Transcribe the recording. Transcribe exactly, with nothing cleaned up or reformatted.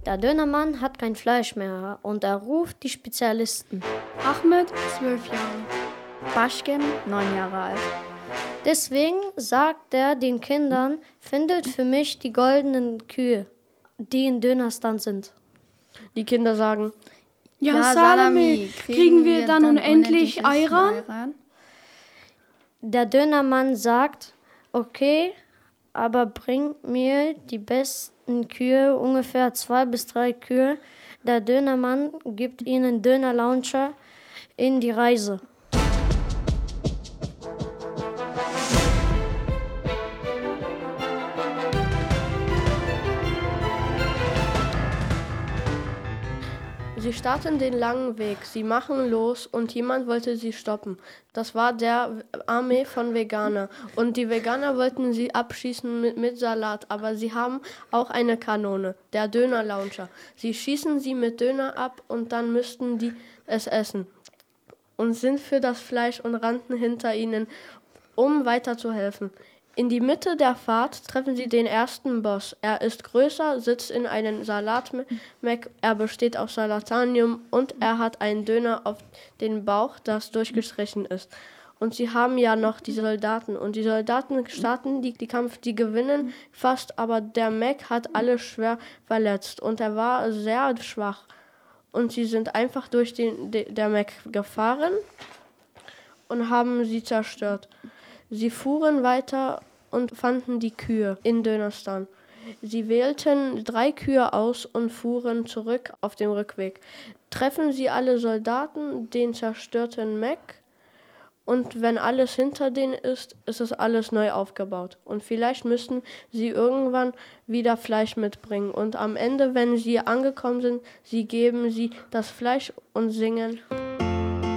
Der Dönermann hat kein Fleisch mehr und er ruft die Spezialisten. Ahmed, zwölf Jahre. Baschkem, neun Jahre alt. Deswegen sagt er den Kindern, findet für mich die goldenen Kühe, die in Dönerstand sind. Die Kinder sagen, Ja, Ja, Salami, Salami, kriegen wir dann unendlich Ayran? Ayran? Der Dönermann sagt, okay, aber bringt mir die besten Kühe, ungefähr zwei bis drei Kühe. Der Dönermann gibt ihnen Dönerlauncher in die Reise. sie starten den langen Weg, sie machen los und jemand wollte sie stoppen. Das war der Armee von Veganer und die Veganer wollten sie abschießen mit, mit Salat, aber sie haben auch eine Kanone, der Dönerlauncher. Sie schießen sie mit Döner ab und dann müssten die es essen und sind für das Fleisch und rannten hinter ihnen, um weiterzuhelfen. In die Mitte der Fahrt treffen sie den ersten Boss. Er ist größer, sitzt in einem Salatmeck, er besteht aus Salatanium und er hat einen Döner auf den Bauch, das durchgestrichen ist. Und sie haben ja noch die Soldaten und die Soldaten starten die, die Kampf, die gewinnen fast, aber der Meck hat alle schwer verletzt und er war sehr schwach. Und sie sind einfach durch den de, der Meck gefahren und haben sie zerstört. Sie fuhren weiter und fanden die Kühe in Dönerstand. Sie wählten drei Kühe aus und fuhren zurück auf dem Rückweg. Treffen sie alle Soldaten, den zerstörten Meck, und wenn alles hinter denen ist, ist es alles neu aufgebaut. Und vielleicht müssen sie irgendwann wieder Fleisch mitbringen. Und am Ende, wenn sie angekommen sind, sie geben sie das Fleisch und singen.